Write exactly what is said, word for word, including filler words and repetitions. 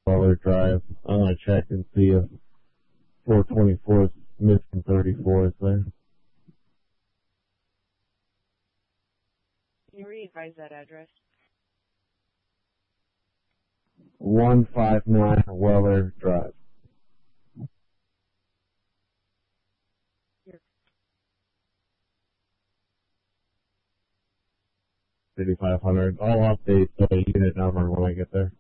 Weller Drive. I'm going to check and see if four twenty-fourth missing thirty-fourth there. Can you re-advise that address? one fifty-nine Weller Drive. thirty-five hundred. I'll update the unit number when I get there.